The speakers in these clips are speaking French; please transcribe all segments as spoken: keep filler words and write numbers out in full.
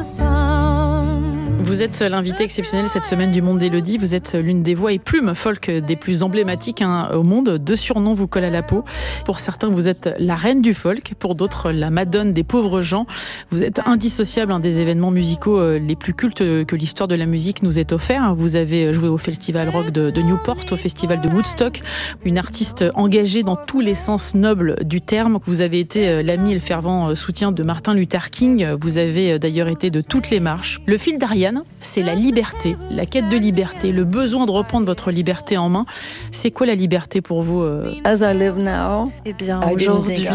Vous êtes l'invité exceptionnel cette semaine du Monde d'Élodie. Vous êtes l'une des voix et plumes folk des plus emblématiques hein, au monde. Deux surnoms vous collent à la peau. Pour certains, vous êtes la reine du folk. Pour d'autres, la madone des pauvres gens. Vous êtes indissociable un des événements musicaux les plus cultes que l'histoire de la musique nous ait offert. Vous avez joué au Festival Rock de, de Newport, au Festival de Woodstock. Une artiste engagée dans tous les sens nobles du terme. Vous avez été l'ami et le fervent soutien de Martin Luther King. Vous avez d'ailleurs été de toutes les marches. Le fil d'Ariane, c'est la liberté, la quête de liberté, le besoin de reprendre votre liberté en main. C'est quoi la liberté pour vous euh... As I live now, Eh bien, aujourd'hui,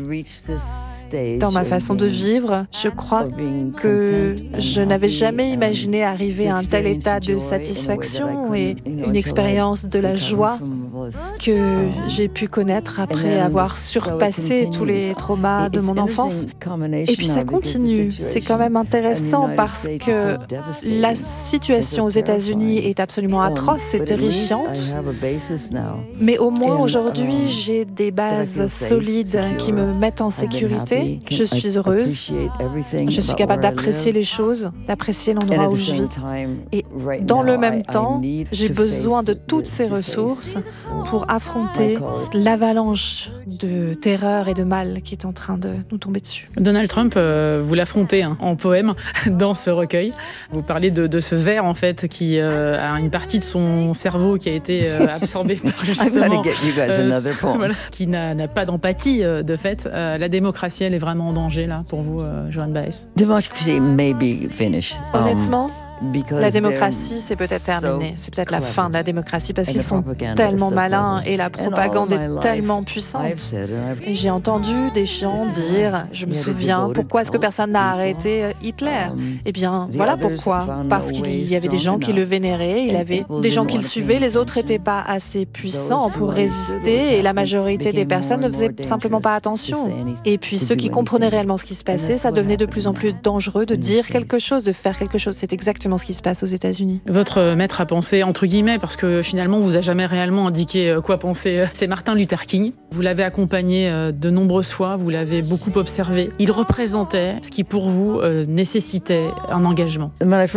dans ma façon de vivre, je crois que je n'avais jamais imaginé arriver à un tel état de satisfaction et une expérience de la joie que j'ai pu connaître après avoir surpassé tous les traumas de mon enfance. Et puis ça continue. C'est quand même intéressant parce que la situation aux États-Unis est absolument atroce, c'est terrifiante. Mais au moins aujourd'hui, j'ai des bases solides qui me mettent en sécurité. Je suis heureuse. Je suis capable d'apprécier les choses, d'apprécier l'endroit où je vis. Et dans le même temps, j'ai besoin de toutes ces ressources pour affronter l'avalanche de terreur et de mal qui est en train de nous tomber dessus. Donald Trump, euh, vous l'affrontez hein, en poème dans ce recueil. Vous parlez de, de ce ver en fait qui euh, a une partie de son cerveau qui a été euh, absorbée par justement euh, voilà, qui n'a, n'a pas d'empathie euh, de fait. Euh, la démocratie, elle est vraiment en danger là pour vous, euh, Joan Baez? Democracy may be finished. Honnêtement, la démocratie, c'est peut-être terminé. C'est peut-être la fin de la démocratie parce qu'ils sont tellement malins et la propagande est tellement puissante. Et j'ai entendu des gens dire, je me souviens, pourquoi est-ce que personne n'a arrêté Hitler? Eh bien, voilà pourquoi. Parce qu'il y avait des gens qui le vénéraient, il y avait des gens qui le suivaient, les autres n'étaient pas assez puissants pour résister et la majorité des personnes ne faisaient simplement pas attention. Et puis ceux qui comprenaient réellement ce qui se passait, ça devenait de plus en plus dangereux de dire quelque chose, de faire quelque chose. C'est exactement ce qui se passe aux États-Unis. Votre maître à penser, entre guillemets, parce que finalement, vous a jamais réellement indiqué quoi penser, c'est Martin Luther King. Vous l'avez accompagné de nombreuses fois, vous l'avez beaucoup observé. Il représentait ce qui, pour vous, euh, nécessitait un engagement.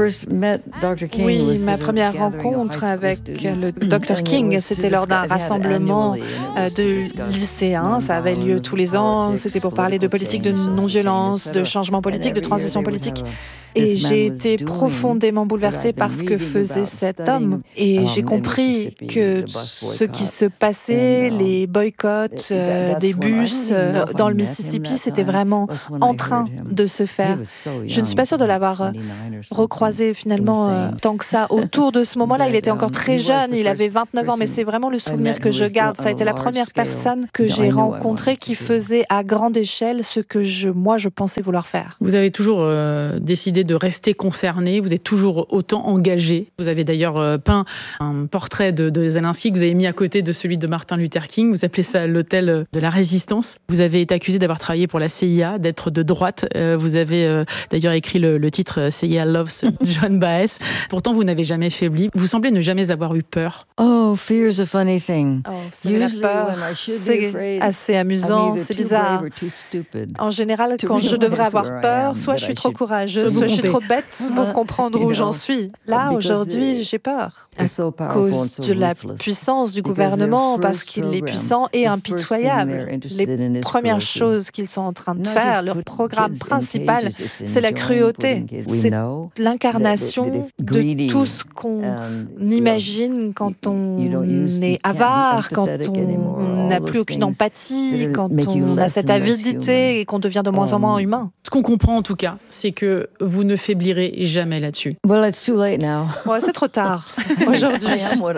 Oui, ma première rencontre avec le docteur King, c'était lors d'un rassemblement euh, de lycéens. Ça avait lieu tous les ans. C'était pour parler de politique de non-violence, de changement politique, de transition politique. Et j'ai été profondément bouleversée par ce que faisait cet homme. Et j'ai compris que ce qui se passait, les boycotts euh, des bus euh, dans le Mississippi, c'était vraiment en train de se faire. Je ne suis pas sûre de l'avoir recroisé finalement euh, tant que ça. Autour de ce moment-là, il était encore très jeune, il avait vingt-neuf ans, mais c'est vraiment le souvenir que je garde. Ça a été la première personne que j'ai rencontrée qui faisait à grande échelle ce que je, moi, je pensais vouloir faire. Vous avez toujours euh, décidé de rester concerné, vous êtes toujours autant engagé. Vous avez d'ailleurs euh, peint un portrait de, de Zelensky que vous avez mis à côté de celui de Martin Luther King. Vous appelez ça l'hôtel de la résistance. Vous avez été accusé d'avoir travaillé pour la C I A, d'être de droite. Euh, vous avez euh, d'ailleurs écrit le, le titre C I A Loves Joan Baez. Pourtant, vous n'avez jamais faibli. Vous semblez ne jamais avoir eu peur. Oh, fear's a funny thing. Oh, c'est la peur. C'est assez amusant, c'est bizarre. En général, quand je devrais avoir peur, soit je suis trop courageuse, soit je suis trop bête pour comprendre où j'en suis. Là, aujourd'hui, j'ai peur. À cause de la puissance du gouvernement, parce qu'il est puissant et impitoyable. Les premières choses qu'ils sont en train de faire, leur programme principal, c'est la cruauté. C'est l'incarnation de tout ce qu'on imagine quand on est avare, quand on n'a plus aucune empathie, quand on a cette avidité et qu'on devient de moins en moins humain. Ce qu'on comprend en tout cas, c'est que vous ne faiblirez jamais là-dessus. Well, it's too late now. Ouais, c'est trop tard. Aujourd'hui,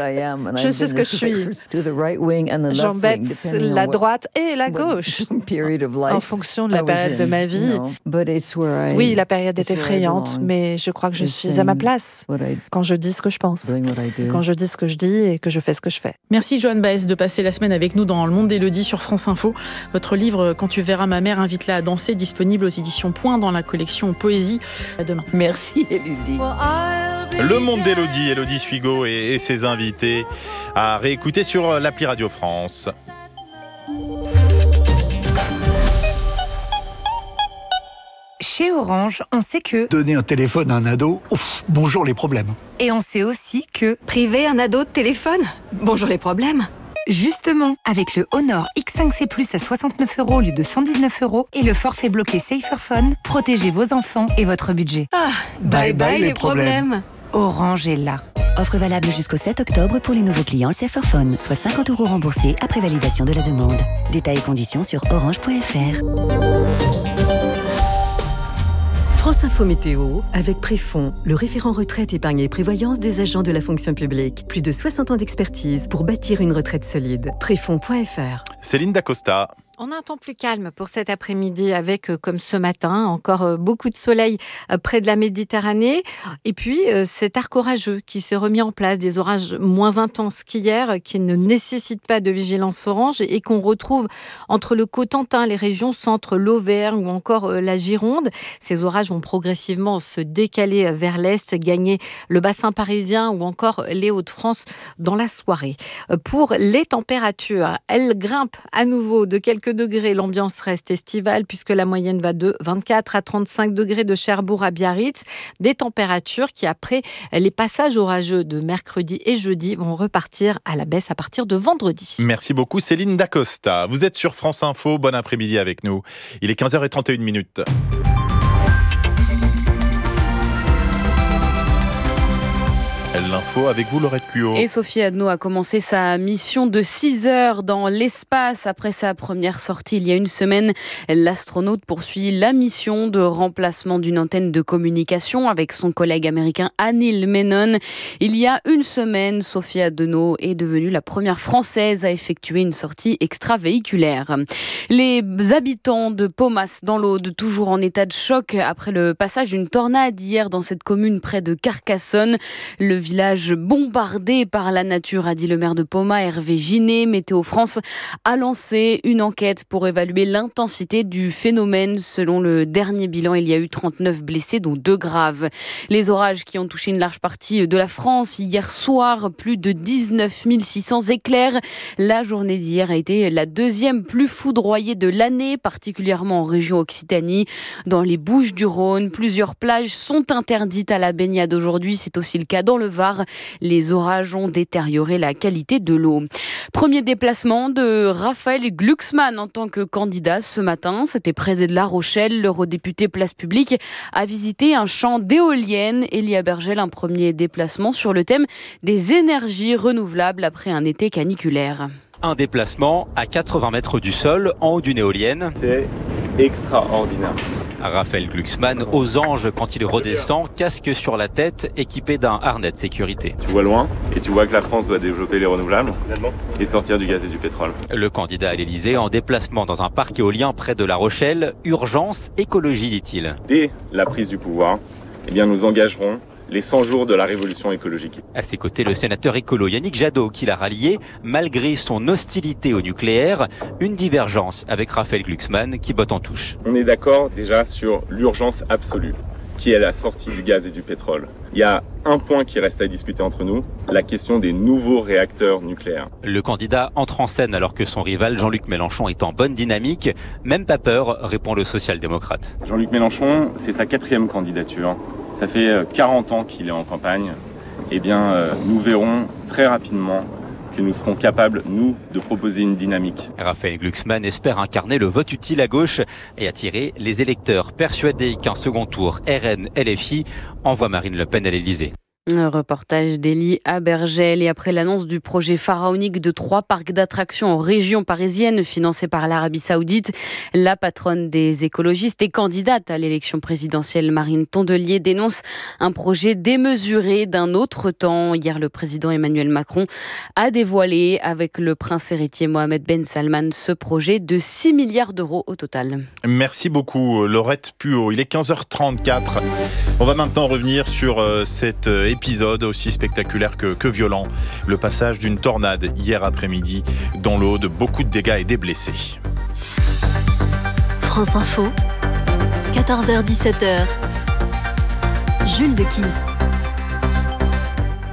je suis ce que je suis. J'embête la droite et la gauche en fonction de la période de ma vie. Oui, la période est effrayante, mais je crois que je suis à ma place quand je dis ce que je pense, quand je dis ce que je dis et que je fais ce que je fais. Merci Joan Baez de passer la semaine avec nous dans Le Monde d'Élodie sur France Info. Votre livre « Quand tu verras ma mère, invite-la à danser » disponible aux éditions Point dans la collection Poésie. À demain. Merci Élodie. Le Monde d'Élodie, Élodie Suigo et, et ses invités à réécouter sur l'appli Radio France. Chez Orange, on sait que... Donner un téléphone à un ado, ouf, bonjour les problèmes. Et on sait aussi que... Priver un ado de téléphone, bonjour les problèmes. Justement, avec le Honor X cinq C plus à soixante-neuf euros au lieu de cent dix-neuf euros et le forfait bloqué Saferphone, protégez vos enfants et votre budget. Ah, bye bye, bye les problèmes. problèmes. Orange est là. Offre valable jusqu'au sept octobre pour les nouveaux clients Saferphone, soit cinquante euros remboursés après validation de la demande. Détails et conditions sur orange point f r. France Info Météo, avec Préfond, le référent retraite, épargne et prévoyance des agents de la fonction publique. Plus de soixante ans d'expertise pour bâtir une retraite solide. Préfond point f r. Céline Dacosta. On a un temps plus calme pour cet après-midi avec, comme ce matin, encore beaucoup de soleil près de la Méditerranée. Et puis, cet arc orageux qui s'est remis en place, des orages moins intenses qu'hier, qui ne nécessitent pas de vigilance orange et qu'on retrouve entre le Cotentin, les régions centre, l'Auvergne ou encore la Gironde. Ces orages vont progressivement se décaler vers l'est, gagner le bassin parisien ou encore les Hauts-de-France dans la soirée. Pour les températures, elles grimpent à nouveau de quelques degrés. L'ambiance reste estivale puisque la moyenne va de vingt-quatre à trente-cinq degrés de Cherbourg à Biarritz. Des températures qui, après les passages orageux de mercredi et jeudi, vont repartir à la baisse à partir de vendredi. Merci beaucoup Céline Dacosta. Vous êtes sur France Info. Bon après-midi avec nous. Il est quinze heures trente et une minutes. L'info avec vous, Laurette Puot. Et Sophie Adno a commencé sa mission de six heures dans l'espace. Après sa première sortie il y a une semaine, l'astronaute poursuit la mission de remplacement d'une antenne de communication avec son collègue américain Anil Menon. Il y a une semaine, Sophie Adno est devenue la première Française à effectuer une sortie extravéhiculaire. Les habitants de Pomas dans l'Aude, toujours en état de choc après le passage d'une tornade hier dans cette commune près de Carcassonne. Le village bombardé par la nature, a dit le maire de Pomas, Hervé Ginet. Météo France a lancé une enquête pour évaluer l'intensité du phénomène. Selon le dernier bilan, il y a eu trente-neuf blessés, dont deux graves. Les orages qui ont touché une large partie de la France hier soir, plus de dix-neuf mille six cents éclairs. La journée d'hier a été la deuxième plus foudroyée de l'année, particulièrement en région Occitanie. Dans les Bouches-du-Rhône, plusieurs plages sont interdites à la baignade aujourd'hui. C'est aussi le cas dans le Var. Les orages ont détérioré la qualité de l'eau. Premier déplacement de Raphaël Glucksmann en tant que candidat ce matin. C'était près de La Rochelle. L'eurodéputé Place Publique a visité un champ d'éoliennes. Elia Bergel, un premier déplacement sur le thème des énergies renouvelables après un été caniculaire. Un déplacement à quatre-vingts mètres du sol en haut d'une éolienne. C'est extraordinaire. Raphaël Glucksmann aux anges quand il redescend, casque sur la tête, équipé d'un harnais de sécurité. Tu vois loin et tu vois que la France doit développer les renouvelables et sortir du gaz et du pétrole. Le candidat à l'Elysée en déplacement dans un parc éolien près de La Rochelle. Urgence, écologie, dit-il. Dès la prise du pouvoir, eh bien nous engagerons les cent jours de la révolution écologique. À ses côtés, le sénateur écolo Yannick Jadot qui l'a rallié, malgré son hostilité au nucléaire, une divergence avec Raphaël Glucksmann qui botte en touche. On est d'accord déjà sur l'urgence absolue, qui est la sortie du gaz et du pétrole. Il y a un point qui reste à discuter entre nous, la question des nouveaux réacteurs nucléaires. Le candidat entre en scène alors que son rival Jean-Luc Mélenchon est en bonne dynamique. Même pas peur, répond le social-démocrate. Jean-Luc Mélenchon, c'est sa quatrième candidature. Ça fait quarante ans qu'il est en campagne. Eh bien, euh, nous verrons très rapidement que nous serons capables, nous, de proposer une dynamique. Raphaël Glucksmann espère incarner le vote utile à gauche et attirer les électeurs persuadés qu'un second tour R N L F I envoie Marine Le Pen à l'Elysée. Un reportage d'Élie Abergel. Et après l'annonce du projet pharaonique de trois parcs d'attractions en région parisienne financés par l'Arabie Saoudite, la patronne des écologistes et candidate à l'élection présidentielle Marine Tondelier dénonce un projet démesuré d'un autre temps. Hier, le président Emmanuel Macron a dévoilé avec le prince héritier Mohamed Ben Salman ce projet de six milliards d'euros au total. Merci beaucoup Laurette Puot. Il est quinze heures trente-quatre. On va maintenant revenir sur euh, cet euh, épisode aussi spectaculaire que, que violent. Le passage d'une tornade hier après-midi dans l'Aude. Beaucoup de dégâts et des blessés. France Info, quatorze heures dix-sept heures. Jules de Kiss.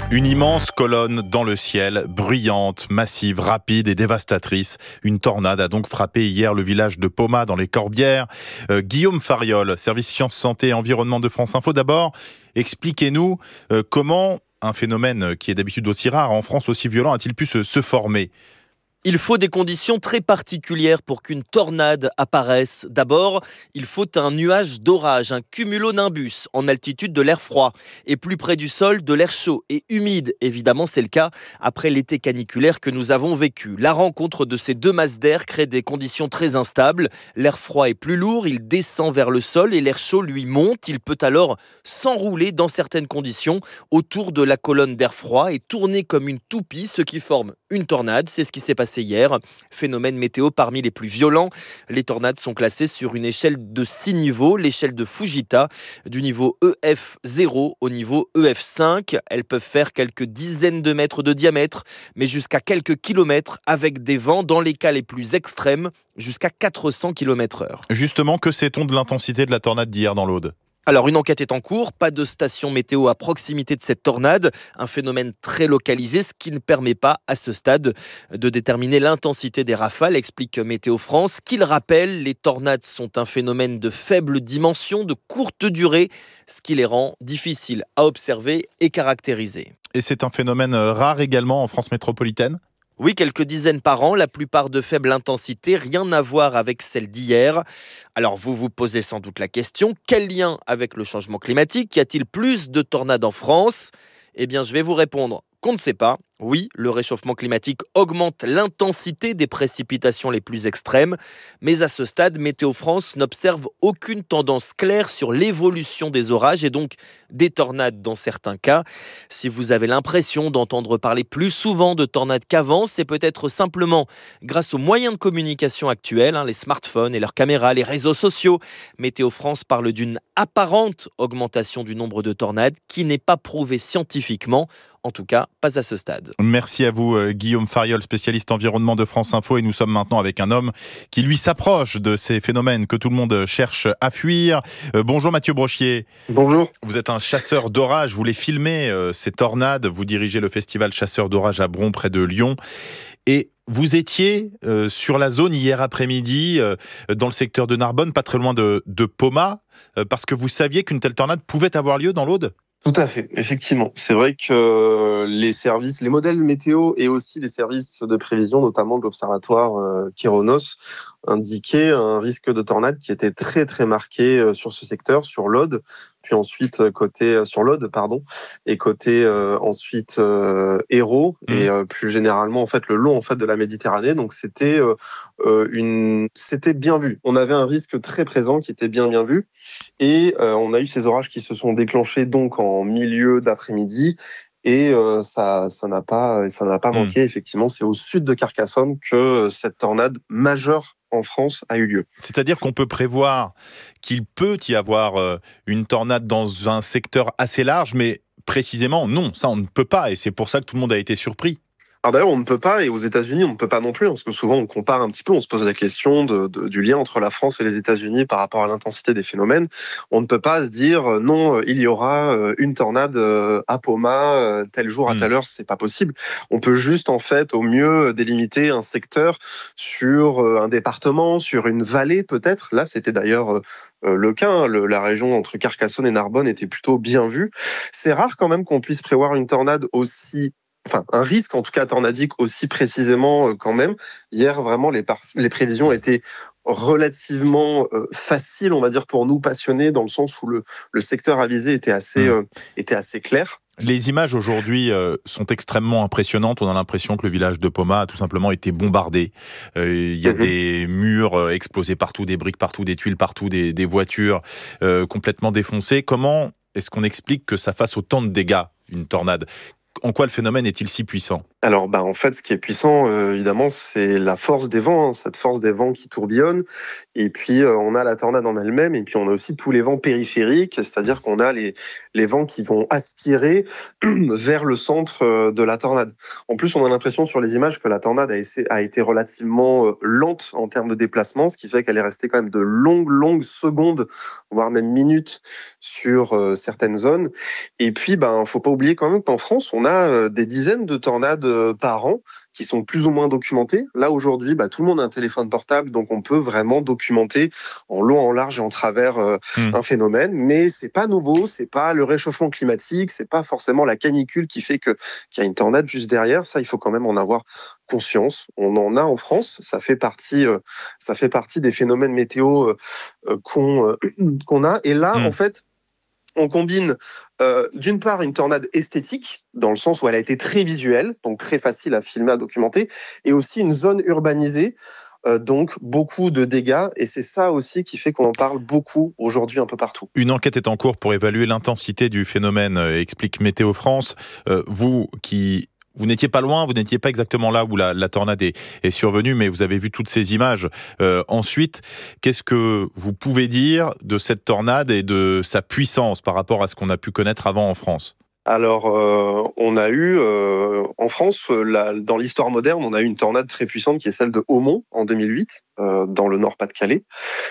Une immense colonne dans le ciel, bruyante, massive, rapide et dévastatrice. Une tornade a donc frappé hier le village de Poma dans les Corbières. Euh, Guillaume Fariol, service sciences, santé et environnement de France Info. D'abord, expliquez-nous euh, comment un phénomène qui est d'habitude aussi rare en France, aussi violent, a-t-il pu se, se former ? Il faut des conditions très particulières pour qu'une tornade apparaisse. D'abord, il faut un nuage d'orage, un cumulonimbus en altitude de l'air froid et plus près du sol de l'air chaud et humide. Évidemment, c'est le cas après l'été caniculaire que nous avons vécu. La rencontre de ces deux masses d'air crée des conditions très instables. L'air froid est plus lourd, il descend vers le sol et l'air chaud lui monte. Il peut alors s'enrouler dans certaines conditions autour de la colonne d'air froid et tourner comme une toupie, ce qui forme une tornade. C'est ce qui s'est passé hier. Phénomène météo parmi les plus violents. Les tornades sont classées sur une échelle de six niveaux, l'échelle de Fujita, du niveau E F zéro au niveau E F cinq. Elles peuvent faire quelques dizaines de mètres de diamètre, mais jusqu'à quelques kilomètres avec des vents dans les cas les plus extrêmes, jusqu'à quatre cents kilomètres heure. Justement, que sait-on de l'intensité de la tornade d'hier dans l'Aude ? Alors, une enquête est en cours, pas de station météo à proximité de cette tornade, un phénomène très localisé, ce qui ne permet pas à ce stade de déterminer l'intensité des rafales, explique Météo France. Qu'il rappelle, les tornades sont un phénomène de faible dimension, de courte durée, ce qui les rend difficiles à observer et caractériser. Et c'est un phénomène rare également en France métropolitaine ? Oui, quelques dizaines par an, la plupart de faible intensité, rien à voir avec celle d'hier. Alors vous vous posez sans doute la question, quel lien avec le changement climatique ? Y a-t-il plus de tornades en France ? Eh bien, je vais vous répondre qu'on ne sait pas. Oui, le réchauffement climatique augmente l'intensité des précipitations les plus extrêmes, mais à ce stade, Météo France n'observe aucune tendance claire sur l'évolution des orages et donc des tornades dans certains cas. Si vous avez l'impression d'entendre parler plus souvent de tornades qu'avant, c'est peut-être simplement grâce aux moyens de communication actuels, hein, les smartphones et leurs caméras, les réseaux sociaux. Météo France parle d'une apparente augmentation du nombre de tornades qui n'est pas prouvée scientifiquement, en tout cas pas à ce stade. Merci à vous Guillaume Fariol, spécialiste environnement de France Info, et nous sommes maintenant avec un homme qui lui s'approche de ces phénomènes que tout le monde cherche à fuir. Euh, bonjour Mathieu Brochier. Bonjour. Vous êtes un chasseur d'orage, vous les filmez euh, ces tornades, vous dirigez le festival Chasseurs d'orage à Bron près de Lyon. Et vous étiez euh, sur la zone hier après-midi, euh, dans le secteur de Narbonne, pas très loin de, de Poma, euh, parce que vous saviez qu'une telle tornade pouvait avoir lieu dans l'Aude ? Tout à fait, effectivement. C'est vrai que les services, les modèles météo et aussi les services de prévision, notamment de l'observatoire euh, Kéronos, indiquaient un risque de tornade qui était très très marqué euh, sur ce secteur, sur l'Aude, puis ensuite côté euh, sur l'Aude, pardon, et côté euh, ensuite euh, Hérault mmh. et euh, plus généralement en fait le long en fait de la Méditerranée. Donc c'était euh, une, c'était bien vu. On avait un risque très présent qui était bien bien vu, et euh, on a eu ces orages qui se sont déclenchés donc en en milieu d'après-midi et euh, ça ça n'a pas ça n'a pas mmh. manqué. Effectivement, c'est au sud de Carcassonne que cette tornade majeure en France a eu lieu. C'est-à-dire qu'on peut prévoir qu'il peut y avoir une tornade dans un secteur assez large, mais précisément non, ça on ne peut pas, et c'est pour ça que tout le monde a été surpris. Alors d'ailleurs, on ne peut pas, et aux États-Unis, on ne peut pas non plus, parce que souvent on compare un petit peu, on se pose la question de, de, du lien entre la France et les États-Unis par rapport à l'intensité des phénomènes. On ne peut pas se dire euh, non, il y aura une tornade euh, à Poma euh, tel jour à telle heure, c'est pas possible. On peut juste en fait au mieux délimiter un secteur sur euh, un département, sur une vallée peut-être. Là, c'était d'ailleurs euh, le cas. Hein. Le, la région entre Carcassonne et Narbonne était plutôt bien vue. C'est rare quand même qu'on puisse prévoir une tornade aussi Enfin, un risque, en tout cas tornadique, aussi précisément euh, quand même. Hier, vraiment, les, par- les prévisions étaient relativement euh, faciles, on va dire, pour nous passionnés, dans le sens où le, le secteur avisé était assez, euh, était assez clair. Les images aujourd'hui euh, sont extrêmement impressionnantes. On a l'impression que le village de Poma a tout simplement été bombardé. Il euh, y a mmh. des murs euh, explosés partout, des briques partout, des tuiles partout, des, des voitures euh, complètement défoncées. Comment est-ce qu'on explique que ça fasse autant de dégâts, une tornade ? En quoi le phénomène est-il si puissant ? Alors, bah, en fait, ce qui est puissant, euh, évidemment, c'est la force des vents, hein, cette force des vents qui tourbillonnent. Et puis, euh, on a la tornade en elle-même, et puis on a aussi tous les vents périphériques, c'est-à-dire qu'on a les, les vents qui vont aspirer vers le centre de la tornade. En plus, on a l'impression sur les images que la tornade a, essayé, a été relativement euh, lente en termes de déplacement, ce qui fait qu'elle est restée quand même de longues, longues secondes, voire même minutes sur euh, certaines zones. Et puis, ben, faut pas oublier quand même qu'en France, on on a des dizaines de tornades par an qui sont plus ou moins documentées. Là, aujourd'hui, bah, tout le monde a un téléphone portable, donc on peut vraiment documenter en long, en large et en travers euh, mmh. un phénomène. Mais c'est pas nouveau, c'est pas le réchauffement climatique, c'est pas forcément la canicule qui fait que, qu'il y a une tornade juste derrière. Ça, il faut quand même en avoir conscience. On en a en France, ça fait partie, euh, ça fait partie des phénomènes météo euh, qu'on, euh, qu'on a. Et là, mmh. en fait, on combine euh, d'une part une tornade esthétique, dans le sens où elle a été très visuelle, donc très facile à filmer, à documenter, et aussi une zone urbanisée, euh, donc beaucoup de dégâts, et c'est ça aussi qui fait qu'on en parle beaucoup aujourd'hui un peu partout. Une enquête est en cours pour évaluer l'intensité du phénomène, euh, explique Météo France. Euh, vous qui... Vous n'étiez pas loin, vous n'étiez pas exactement là où la, la tornade est, est survenue, mais vous avez vu toutes ces images. Euh, ensuite, qu'est-ce que vous pouvez dire de cette tornade et de sa puissance par rapport à ce qu'on a pu connaître avant en France ? Alors, euh, on a eu, euh, en France, la, dans l'histoire moderne, on a eu une tornade très puissante qui est celle de Haumont en deux mille huit, euh, dans le Nord-Pas-de-Calais.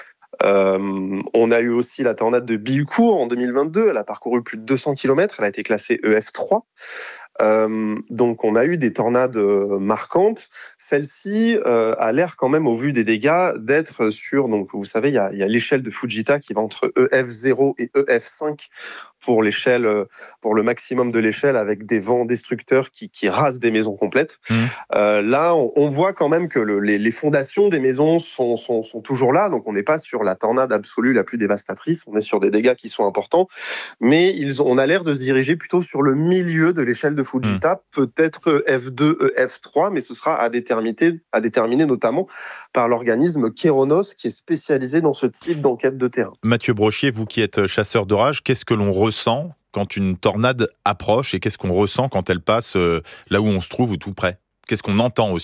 Euh, on a eu aussi la tornade de Bihucourt en deux mille vingt-deux, elle a parcouru plus de deux cents kilomètres, elle a été classée E F trois. Euh, donc on a eu des tornades euh, marquantes. Celle-ci euh, a l'air quand même, au vu des dégâts, d'être sur, donc vous savez, il y a, il y a l'échelle de Fujita qui va entre E F zéro et E F cinq pour l'échelle, pour le maximum de l'échelle, avec des vents destructeurs qui, qui rasent des maisons complètes. Mmh. Euh, là, on, on voit quand même que le, les, les fondations des maisons sont, sont, sont toujours là, donc on n'est pas sur la tornade absolue la plus dévastatrice, on est sur des dégâts qui sont importants, mais ils ont, on a l'air de se diriger plutôt sur le milieu de l'échelle de Fujita, mmh. peut-être E F deux, E F trois, mais ce sera à déterminer, à déterminer notamment par l'organisme Kéronos, qui est spécialisé dans ce type d'enquête de terrain. Mathieu Brochier, vous qui êtes chasseur d'orage, qu'est-ce que l'on ressent quand une tornade approche et qu'est-ce qu'on ressent quand elle passe là où on se trouve ou tout près ? Qu'est-ce qu'on entend aussi ?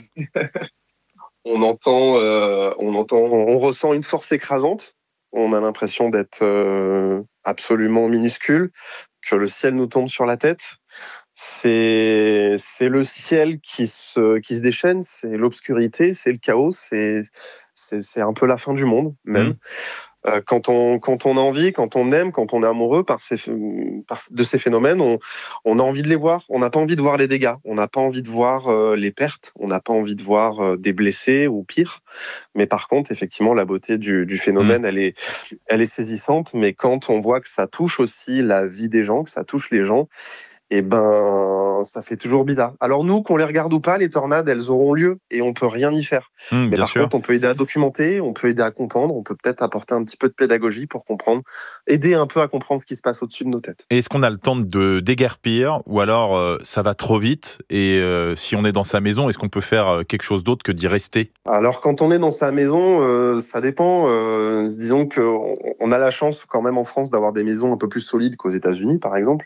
On entend, euh, on entend, on ressent une force écrasante. On a l'impression d'être euh, absolument minuscule, que le ciel nous tombe sur la tête. C'est, c'est le ciel qui se, qui se déchaîne, c'est l'obscurité, c'est le chaos, c'est, c'est, c'est un peu la fin du monde même. Mmh. Euh, quand on, quand on a envie, quand on aime, quand on est amoureux par ces, par, de ces phénomènes, on, on a envie de les voir. On n'a pas envie de voir les dégâts. On n'a pas envie de voir euh, les pertes. On n'a pas envie de voir euh, des blessés ou pire. Mais par contre, effectivement, la beauté du, du phénomène, mmh. elle est, elle est saisissante. Mais quand on voit que ça touche aussi la vie des gens, que ça touche les gens, eh ben, ça fait toujours bizarre. Alors nous, qu'on les regarde ou pas, les tornades, elles auront lieu et on peut rien y faire. Mmh, Mais par sûr. contre, on peut aider à documenter, on peut aider à comprendre, on peut peut-être apporter un petit peu de pédagogie pour comprendre, aider un peu à comprendre ce qui se passe au-dessus de nos têtes. Et est-ce qu'on a le temps de déguerpir ou alors euh, ça va trop vite et euh, si on est dans sa maison, est-ce qu'on peut faire quelque chose d'autre que d'y rester ? Alors quand on est dans sa maison, euh, ça dépend. Euh, disons qu'on on a la chance quand même en France d'avoir des maisons un peu plus solides qu'aux États-Unis, par exemple.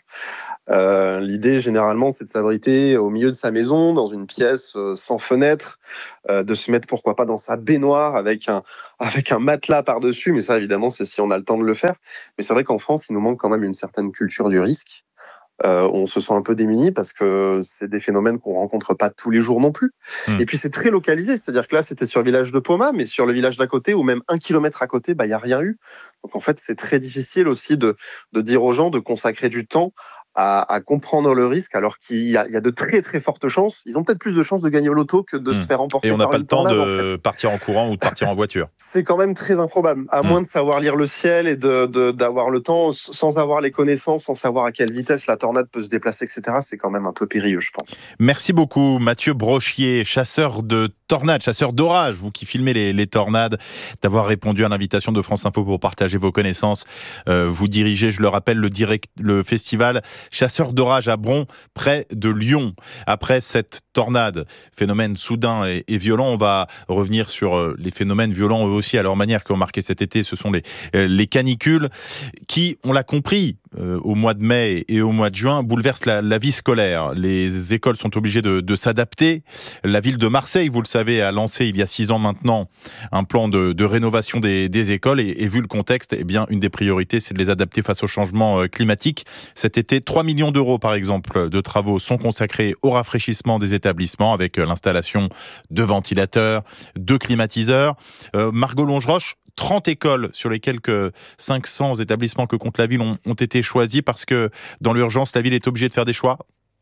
Euh, L'idée, généralement, c'est de s'abriter au milieu de sa maison, dans une pièce euh, sans fenêtre, euh, de se mettre, pourquoi pas, dans sa baignoire avec un, avec un matelas par-dessus. Mais ça, évidemment, c'est si on a le temps de le faire. Mais c'est vrai qu'en France, il nous manque quand même une certaine culture du risque. Euh, on se sent un peu démuni parce que c'est des phénomènes qu'on rencontre pas tous les jours non plus. Mmh. Et puis c'est très localisé, c'est-à-dire que là c'était sur le village de Poma, mais sur le village d'à côté ou même un kilomètre à côté, bah il y a rien eu. Donc en fait c'est très difficile aussi de de dire aux gens de consacrer du temps à, à comprendre le risque, alors qu'il y a, il y a de très très fortes chances. Ils ont peut-être plus de chances de gagner au loto que de mmh. se faire emporter par une tornade. Et on n'a pas le temps tornade, de en fait. partir en courant ou de partir en voiture. C'est quand même très improbable, à mmh. moins de savoir lire le ciel et de, de d'avoir le temps, sans avoir les connaissances, sans savoir à quelle vitesse la tornade peut se déplacer, et cetera. C'est quand même un peu périlleux, je pense. Merci beaucoup, Mathieu Brochier, chasseur de tornades, chasseur d'orage, vous qui filmez les, les tornades, d'avoir répondu à l'invitation de France Info pour partager vos connaissances. Euh, vous dirigez, je le rappelle, le, direct, le festival Chasseurs d'orage à Bron, près de Lyon. Après cette tornade, phénomène soudain et, et violent, on va revenir sur euh, les phénomènes violents eux aussi à leur manière qui ont marqué cet été. Ce sont les, euh, les canicules qui, on l'a compris, euh, au mois de mai et au mois de juin, bouleversent la, la vie scolaire. Les écoles sont obligées de, de s'adapter. La ville de Marseille, vous le savez, a lancé il y a six ans maintenant un plan de, de rénovation des, des écoles et, et vu le contexte, eh bien, une des priorités, c'est de les adapter face au changement climatique. Cet été, trois millions d'euros, par exemple, de travaux sont consacrés au rafraîchissement des établissements avec l'installation de ventilateurs, de climatiseurs. Euh, Margot Longeroche, trente écoles sur les quelques cinq cents établissements que compte la ville ont, ont été choisis parce que dans l'urgence, la ville est obligée de faire des choix.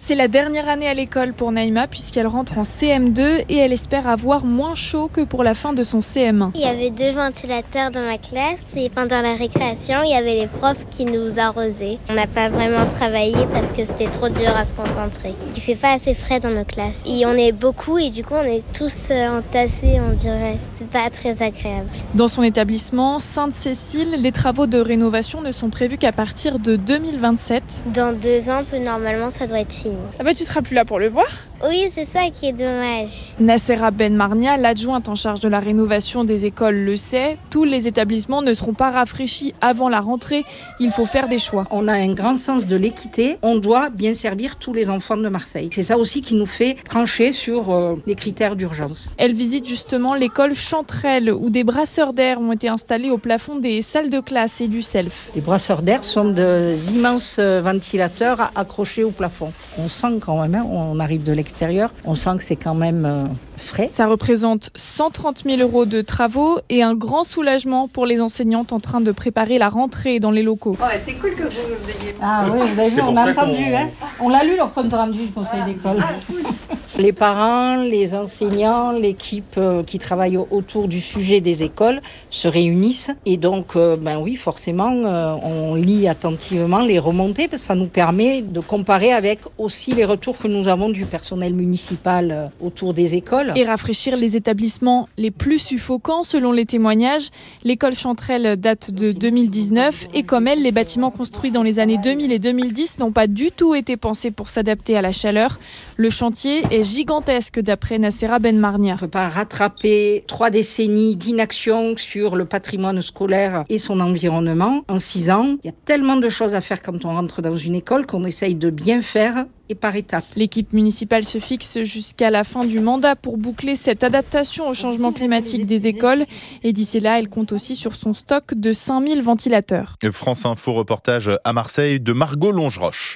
C'est la dernière année à l'école pour Naïma puisqu'elle rentre en C M deux et elle espère avoir moins chaud que pour la fin de son C M un. Il y avait deux ventilateurs dans ma classe et pendant la récréation, il y avait les profs qui nous arrosaient. On n'a pas vraiment travaillé parce que c'était trop dur à se concentrer. Il fait pas assez frais dans nos classes. Et on est beaucoup et du coup on est tous entassés, on dirait. C'est pas très agréable. Dans son établissement, Sainte-Cécile, les travaux de rénovation ne sont prévus qu'à partir de deux mille vingt-sept. Dans deux ans, normalement, ça doit être fini. Ah bah tu seras plus là pour le voir ? Oui, c'est ça qui est dommage. Nassera Ben Marnia, l'adjointe en charge de la rénovation des écoles, le sait. Tous les établissements ne seront pas rafraîchis avant la rentrée. Il faut faire des choix. On a un grand sens de l'équité. On doit bien servir tous les enfants de Marseille. C'est ça aussi qui nous fait trancher sur euh, les critères d'urgence. Elle visite justement l'école Chanterelle où des brasseurs d'air ont été installés au plafond des salles de classe et du self. Les brasseurs d'air sont d'immenses ventilateurs accrochés au plafond. On sent quand même, hein, on arrive de l'extérieur, on sent que c'est quand même euh, frais. Ça représente cent trente mille euros de travaux et un grand soulagement pour les enseignantes en train de préparer la rentrée dans les locaux. Ouais, c'est cool que vous nous ayez... Ah oui, vous avez vu, on a entendu, hein. On l'a lu leur compte rendu du conseil ah, d'école. Ah, cool. Les parents, les enseignants, l'équipe qui travaille autour du sujet des écoles se réunissent et donc, ben oui, forcément, on lit attentivement les remontées parce que ça nous permet de comparer avec aussi les retours que nous avons du personnel municipal autour des écoles. Et rafraîchir les établissements les plus suffocants selon les témoignages. L'école Chanterelle date de deux mille dix-neuf et comme elle, les bâtiments construits dans les années deux mille et deux mille dix n'ont pas du tout été pensés pour s'adapter à la chaleur. Le chantier est gigantesque d'après Nassera Ben Marnia. On ne peut pas rattraper trois décennies d'inaction sur le patrimoine scolaire et son environnement en six ans. Il y a tellement de choses à faire quand on rentre dans une école qu'on essaye de bien faire et par étapes. L'équipe municipale se fixe jusqu'à la fin du mandat pour boucler cette adaptation au changement climatique des écoles. Et d'ici là, elle compte aussi sur son stock de cinq mille ventilateurs. France Info reportage à Marseille de Margot Longeroche.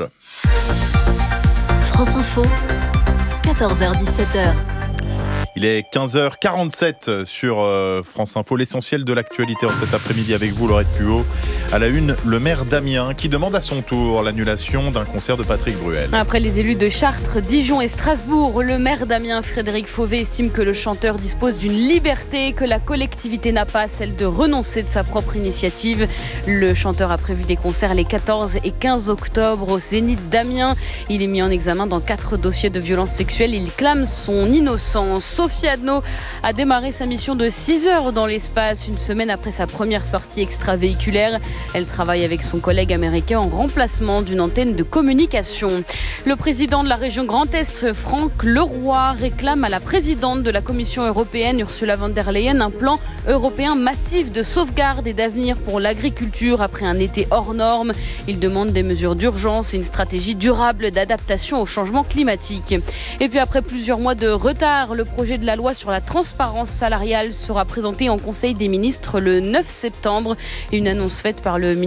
France Info, quatorze heures dix-sept heures. Il est quinze heures quarante-sept sur France Info. L'essentiel de l'actualité en cet après-midi avec vous, Laurette Puot. À la une, le maire d'Amiens qui demande à son tour l'annulation d'un concert de Patrick Bruel. Après les élus de Chartres, Dijon et Strasbourg, le maire d'Amiens, Frédéric Fauvet, estime que le chanteur dispose d'une liberté que la collectivité n'a pas, celle de renoncer de sa propre initiative. Le chanteur a prévu des concerts les quatorze et quinze octobre au Zénith d'Amiens. Il est mis en examen dans quatre dossiers de violences sexuelles. Il clame son innocence. Sophie Adno a démarré sa mission de six heures dans l'espace, une semaine après sa première sortie extravéhiculaire. Elle travaille avec son collègue américain en remplacement d'une antenne de communication. Le président de la région Grand Est, Franck Leroy, réclame à la présidente de la Commission européenne, Ursula von der Leyen, un plan européen massif de sauvegarde et d'avenir pour l'agriculture après un été hors norme. Il demande des mesures d'urgence et une stratégie durable d'adaptation au changement climatique. Et puis après plusieurs mois de retard, le projet de la loi sur la transparence salariale sera présenté en Conseil des ministres le neuf septembre. Une annonce faite par le ministre